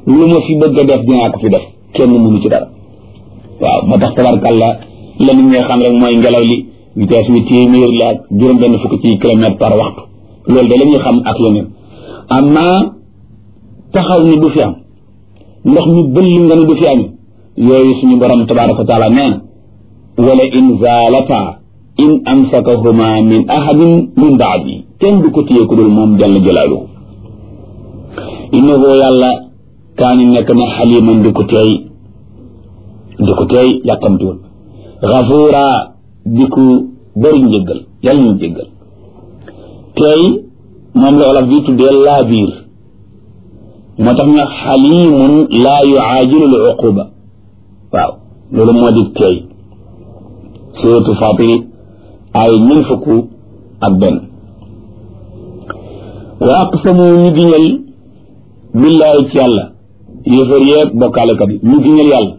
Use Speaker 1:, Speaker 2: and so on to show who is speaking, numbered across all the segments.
Speaker 1: lu ma fi bëgg a def dinaa ko fi def kenn mënu ci dara waaw moo tax tabarkàlla la nit ñi xam rek mooy ngelaw li vitesse bi téeméer la ak juróom benn fukk ci kilomètre par waxtu loolu de la ñuy xam ak yeneen amma taxaw ni du fi am ndox mi bëll nga ni du fi am yooyu suñu borom tabaraka wa taala nee na wala in zaalata in amsakahuma min ahadin min baadi kenn du ko téye ku dul moom jalla jalaaluhu innahu yàlla kaani nekk na xaliman di ko teey yàkkamtuwul gafuura di ko bëri njëggal yàlla ñu jéggal teey moom la olof bi tuddee laa biir moo tax ñu xalimun laa yuaajilu l uquba waaw loolu moo di teey suratu Faatiri ay ñeent fukk ak benn wa aqsamu ñu giñal billaahi ci yàlla yéefar yeeg bokkaalekat yi ñu giñal yàlla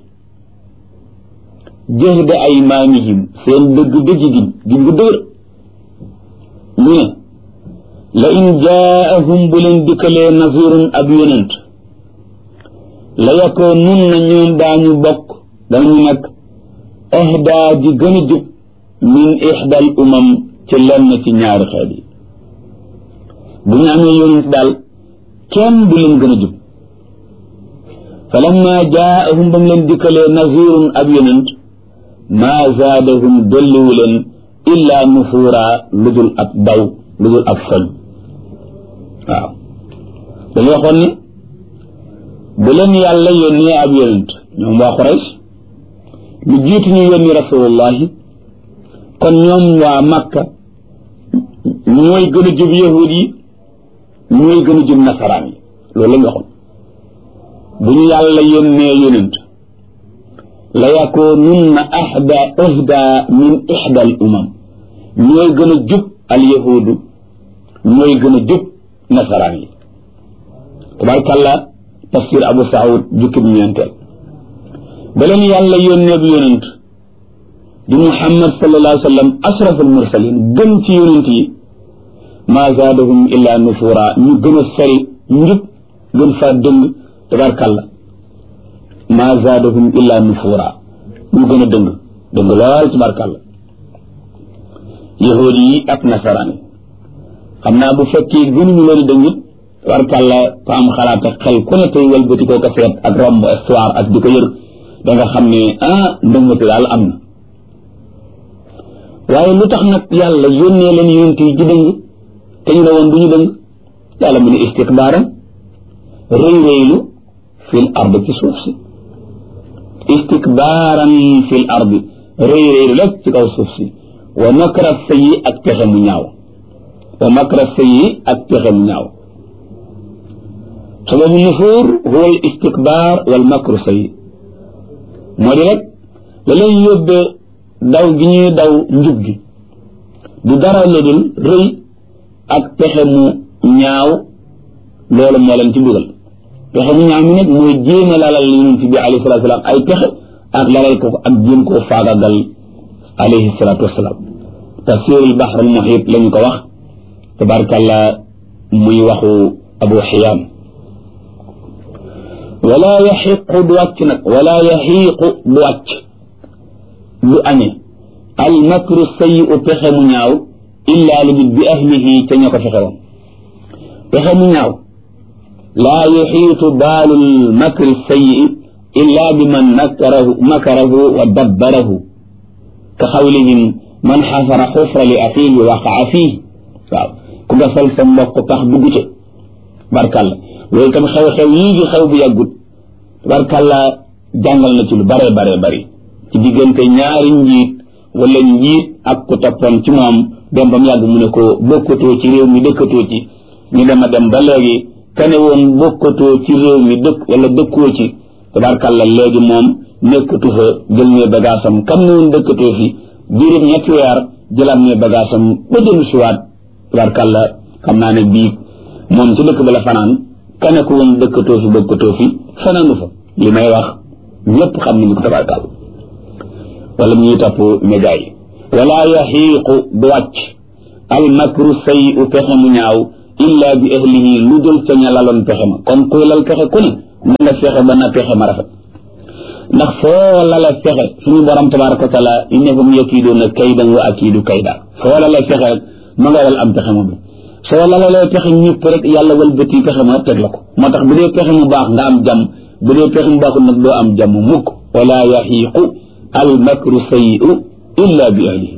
Speaker 1: jahda aymaanihim seen dëgg giñ gu dëgër ñu ne la in jaahum bu leen dikkalee nazirun ab yonent la yakoonun na ñoom daañu bokk danañu nekk ahdaa di gën a jub min ixdal umam ci lenn ci ñaari xeet yi bu ñu amee yonent daal kenn du leen gën a jub falamma jaahum ba mu leen dikkalee nazirun ab yonent maa zaadahum dolliwu leen illaa nufuura lu dul ab daw lu dul ab foñ waaw dañu waxoon ne bu leen yàlla yónnee ab yonent ñoom waa Quraysh lu jiitu ñu yónni rasulullahi kon ñoom waa Makka ñooy gën a jub yahud yi ñooy gën a jub nasaraan yi loolu lañ waxoon bu ñu yàlla yónnee yonent la yakoonunna ahda min ihda al umam ñooy gën a jub al yahudu ñooy gën a jub nasaraan yi tabarkàlla tafsir Abu Saoud jukkib ñeenteel ba leen yàlla yónnee bi yonent di Muhammad sallallahu alayhi wa sallam ashraful mursalin gën ci yonent yi maa zaadahum illa nufura ñu gën a sori njub gën faa dëng tabarkàlla maa zaadahum illa nufura ñu gën a dëng lool tabarkàlla yahuud yi ak nasaraan yi xam naa bu fekkee gënuñu leen dëngit tabarkàlla ko am xalaat ak xel ku ne tey wëlbati koo ko feet ak romb histoire ak di ko yër da nga xam ne ndëngate daal am na waaye lu tax nag yàlla yónnee leen yonent yi di dëng te ñu ne woon du ñu dëng yàlla mu ne istikbaaran rëy-rëylu fil ard ci suuf si istikbaaran fil ard rëy-rëylu rek ci kaw suuf si wa makra sayyi ak pexe mu ñaaw sababu nufuur huwa al istikbaar wal makru sayyi moo di rek la leen yóbbee daw gi ñuy daw njub gi du dara la dul rëy ak pexe mu ñaaw loolu moo leen ci dugal pexe mu ñaaw mi nag mooy jéem a lalal yonent bi alayhi salaatu wasalaam ay pexe ak lalal ko ak jéem koo faagagal alayhi salaatu wasalaam tafsirul bahr al muhit lañu ko wax tabarkàlla muy waxu Abu Xiyaan wala yaxiqu du wàcc nag wala yaxiiqu du wàcc du añe al makru sayyi pexe mu ñaaw illaa lu bi ahlihi ca ña ko fexe woon pexe mu ñaaw laa yuxiitu baalul makri sayyi illaa bi man makarahu wa dabbarahu ka xawlihim man xafara xufra li axiihi waqaa fiihi waaw ku gasal sa mbokk tax dugg ca barkàlla loolu tam xew-xew yii di xew bu yàggut barkàlla jàngal na ci lu bare bari ci diggante ñaari njiit wala njiit ak ku toppoon ci moom dem ba mu yàgg mu ne ko bokkatoo ci réew mi dëkkatoo ci ñu dem a dem ba léegi kane woon bokkatoo ci réew mi dëkk wala dëkkoo ci tabarkàlla léegi moom nekkatu fa jël ne bagaasam kam ne woon dëkkatoo fi diirub ñetti weer jëlaat ne bagaasam ba dem siwaat tabarkàlla xam naa ne bii moom ci dëkk ba la fanaan kane ko woon dëkkatoo fi bokkatoo fi fanaanu fa li may wax ñëpp xam nañu ko tabarkàlla wala ñuy topp média yi wala yaxiiqu du wàcc al makru sayyi pexe mu ñaaw illa bi ahlihi lu dul ca ña laloon pexe ma kon kuy lal pexe ku ne na nga fexe ba na pexe ma rafet ndax foo la la fexe suñu borom tabaraka wa taala innahum yakiiduuna kaydan wa akiidu kayda foo la la fexe rek ma nga wal am pexe moom soo la la lay pexe ñëpp rek yàlla wëlbati pexe ma teg la ko moo tax bu dee pexe mu baax nga am jàmm bu dee pexe mu baaxul nag doo am jàmm mukk wala yaxiiqu al makru sayyi'u illa bi ahlihi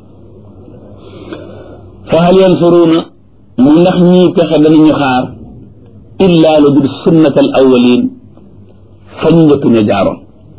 Speaker 1: fa hal yansuruuna mu ndax ñii pexe danañu xaar illa lu dul sunnat al awwalin fa ñu njëkk ña jaaroon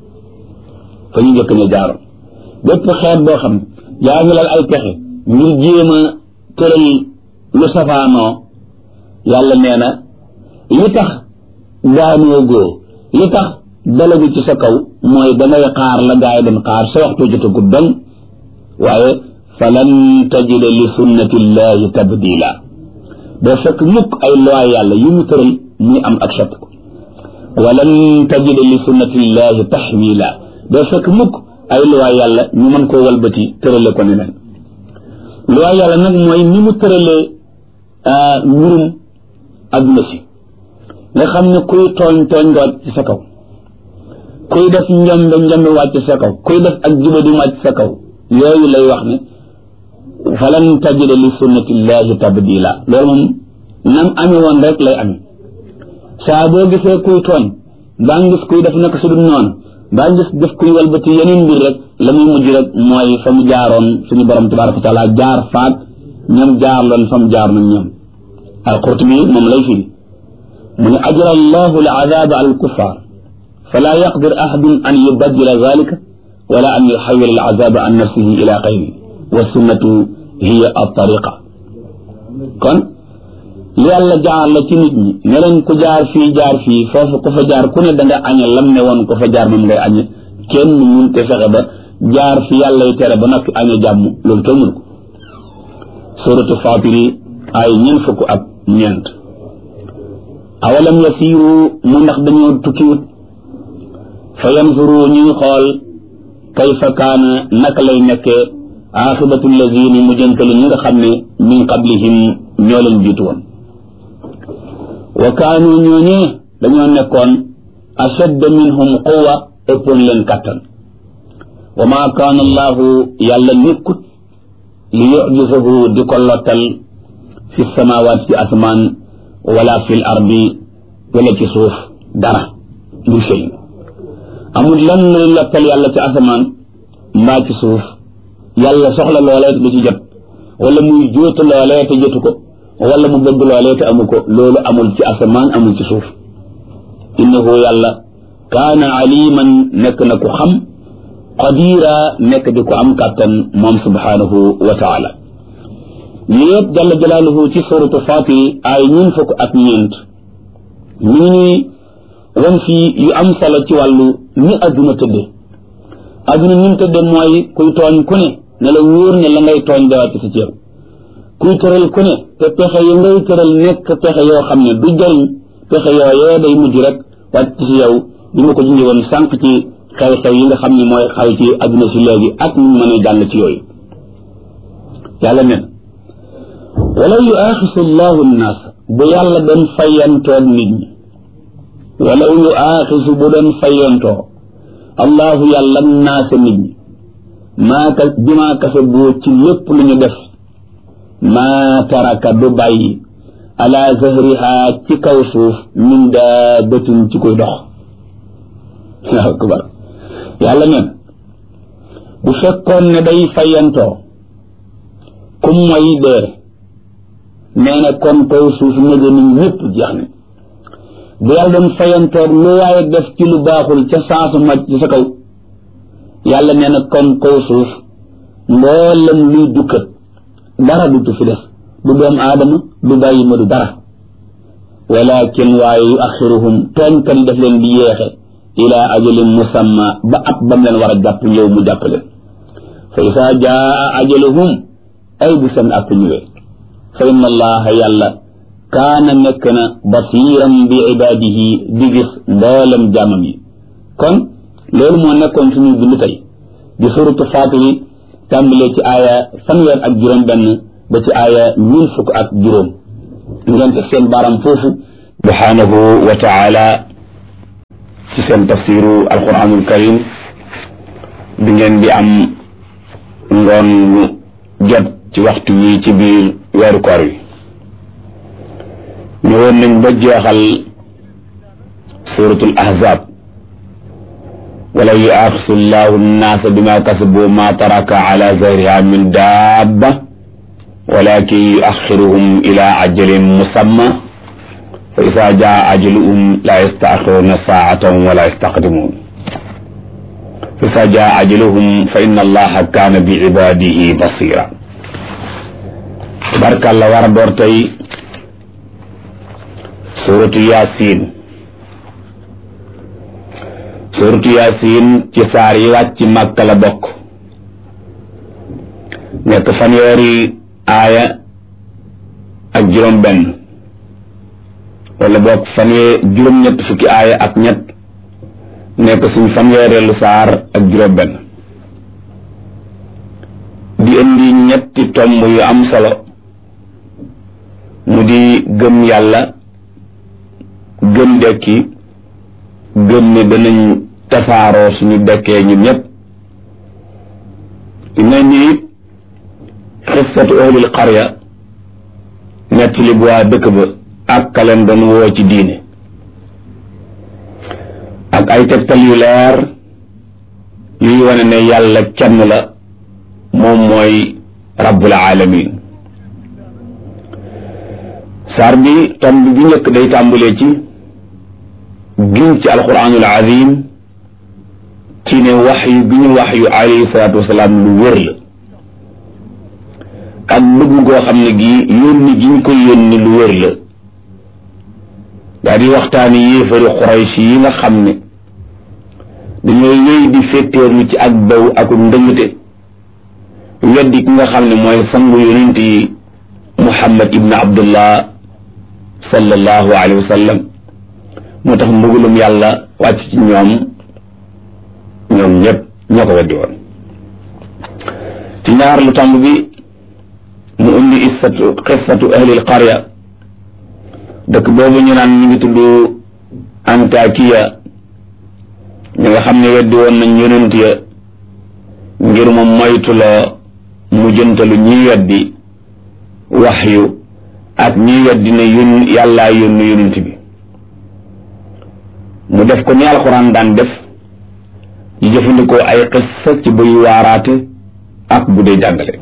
Speaker 1: bépp xeet boo xam yaa ngi lal ay pexe ngir jéem a tëral lu safaanoo yàlla nee na li tax daanoo góo li tax dalagu ci sa kaw mooy dangay xaar la gaay doon xaar sa waxtu jotagut dong waaye falan tajida li sunnatillahi tabdila doo fekk mukk ay loi yàlla yu mu tëral muy am ak soppiku walan tajida li sunnatillahi tahwila doo fekk mukk ay loi yàlla ñu mën koo walbati tërale ko neneen loi yàlla nag mooy ni mu tëralee mbirum adduna si nga xam ne kuy tooñ nga wàcc ci sa kaw kuy def njombe wàcc sa kaw kuy def ak jubadi wàcc sa kaw yooyu lay wax ne falan tajida li sunnatillahi tabdila loolu moom nam amee woon rek lay amee saa boo gisee kuy tooñ baa ngis kuy def naka su dul noonu baa ngis def kuy walbati yeneen mbir rek la muy mujj rek mooy fa mu jaaroon suñu borom tabaraka wa taala jaar faat ñoom jaar loon fa mu jaar nag ñoom al-Qurtubi moom lay firi mu ne ajra allahu al azaba ala al kuffar fala yaqdir ahadun an yubaddila zalika wala an yuhawwila al azaba an nafsihi ila ghayrihi wa sunnatu hiya at-tariqa kon li yàlla jaar la ci nit ñi ne leen ku jaar fii foofu ku fa jaar ku ne da nga añe lam ne woon ku fa jaar moom ngay añe kenn mun te fexe ba jaar fi yàlla y tere ba noppi añe jàmm loolu kenn mun ko suratu Faatiri ay 4 awalam yasiiru mu ndax dañoo tukkiwut fa yanzuru ñuy xool kayfa kaana naka lay nekkee aaxibatu lazina mujjantalu ñi nga xam ne min qablihim ñoo leen jiitu woon wa kaanu ñooñee dañoo nekkoon ashadda minhum quwwa ëppoon leen kattan wa maa kaana allahu yàlla nekkut li yujizahu di ko lottal fi samawaat ci asamaan wala fi l ardi wala ci suuf dara lu shay amul lan luy lottal yàlla ci asamaan mbaa ci suuf yàlla soxla loolee te du ci jot wala muy jóotu loolee te jotu ko wala mu bëgg loolee te amu ko loolu amul ci asamaan amul ci suuf innahu yàlla kaana aliman nekk na ku xam qadira nekk di ko am kàttan moom subhanahu wa taala li yëpp jalla jalaaluhu ci suratu Faatiri ay 4 mi ngi won fii yu am solo ci wàllu ni adduna tëdde adduna ni mu tëdde mooy kuy tooñ ku ne la wóor ne la ngay tooñ dawaat ci ceeb kuy tëral ku ne te pexe yi ngay tëral nekk pexe yoo xam ne du jëriñ pexe yooyee day mujj rek wàcc ci yow di ma ko junj woon sànq ci xew-xew yi nga xam ne mooy xaw ci adduna si léegi ak ñu mën a jàll ci yooyu yàlla nen walaw yuaaxisu llahu nnaas bu yàlla doon fayantoog nit ñi walaw yuaaxisu bu doon fayantoo allahu yàlla naasa nit ñi bimaa kasabu ci lépp lu ñu def maa taraka du bàyyi ala zahriha ci kaw suuf min daabatin ci koy dox waaw akbar yàlla neen bu fekkoon ne day fayantoo kum mooy dee nee na kon kaw suuf nëga ni ñëpp jeex ne bu yàlla doon fayantoog lu waaye def ci lu baaxul ca saasu màcc ci sa kaw yàlla nee na kon kaw suuf mboolem luy dukkat dara du fi des du doom aadama du bàyyi ma du dara walakin waaye yu axiruhum tooñkat yi daf leen di yeexe ila ajalin musamma ba at bam leen war a jàpp yow mu jàpp leen fa isaa jaa ajaluhum ay bu seen àpp ñëwee fa inna allaha yàlla kaana nekk na basiran bi ibadihi di gis mboolem jaamam yi kon loolu moo nekkoon suñu bind tey di suratu Faatiri tàmbalee ci aaya 1 ba ci aaya 10 ngeen teg seen baaram foofu subhanahu wa taala ci seen tafsiru alquranul karim bi ngeen di am ngoon jot ci waxtu wi ci biir weeru koor wi ñëwoon nañ ba jeexal suratul ahzab wala yu'axisu llahu nnaasa bima kasabu ma taraka ala zahriha min dabba walakin yuaxiruhum ila ajalin musamma fa isa jaa ajaluhum la yastaxiruna saatan wala yastaqdimun fa isa jaa ajaluhum fa inna allaha kaana bi ibadihi basira tabarkàlla war a door tey suratu yasin suratu yasin ci saar yi wàcc Makka la bokk nekk fanweeri aaya ak juróom benn wala bokk juróom-ñett fukki aaya ak ñett nekk suñ fanweereelu saar ak juróom benn di indi ñetti tomb yu am solo mu di gëm yàlla gëm dekki gëm ne danañ tasaaroo suñu dekkee ñun ñëpp dina ni xissatu ahlil qarya nettali bu waa dëkk ba ak kaleen doon woo ci diine ak ay tegtal yu leer yuy wane ne yàlla kenn la moom mooy rabbul alamin saar bi tomb bi njëkk day tàmbulee ci giñ ci alquranul azim ci ne wax yu bi ñu wax yu alayhi salaatu wasalaam lu wér la ak bëgg goo xam ne gii yónni gi ñu koy yónni lu wér la daa di waxtaani yéefari Quraysh yi nga xam ne dañooy wéy di féttéerlu ci ak baw ak ndëngte weddi ki nga xam ne mooy sangu yonent yi Muhammad ibn Abdullah sallallahu alayhi wa sallam moo tax mbugalum yàlla wàcc ci ñoom ñëpp ñoo ko weddi woon ci ñaar lu tàmb bi mu indi qissatu ahlil qarya dëkk boobu ñu naan ñu ngi tudd Antakiya ñi nga xam ne weddi woon nañ yonent ya ngir mu moytuloo mu jëntalu ñiy weddi waxyu ak ñiy weddi ne yàllaa yónni yonent bi mu def ko ni alxuraan daan def ñu jëfandikoo ay qissa ci buy waaraate ak bu dee jàngale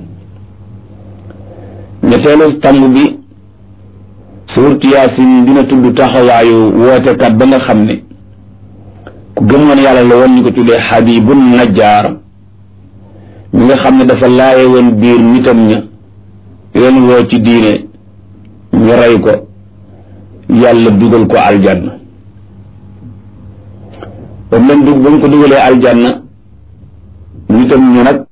Speaker 1: ñetteelu tàmb bi suuratu yaasin dina tudd taxawaayu wootekat ba nga xam ne ku gëmoon yàlla la woon ñu ko tuddee Habibun Najjaar mi nga xam ne dafa laaye woon biir nitam ña leen woo ci diine ñu rey ko yàlla dugal ko aljanna ba mu leen ba mu ko dugalee aljanna nitam ñu nag